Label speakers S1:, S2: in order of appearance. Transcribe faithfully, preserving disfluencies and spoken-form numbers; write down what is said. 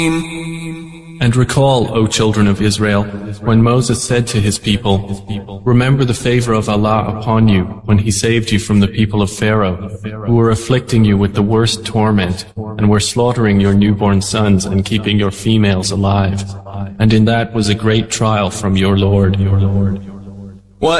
S1: And recall, O children of Israel, when Moses said to his people, remember the favor of Allah upon you when He saved you from the people of Pharaoh, who were afflicting you with the worst torment, and were slaughtering your newborn sons and keeping your females alive. And in that was a great trial from your Lord.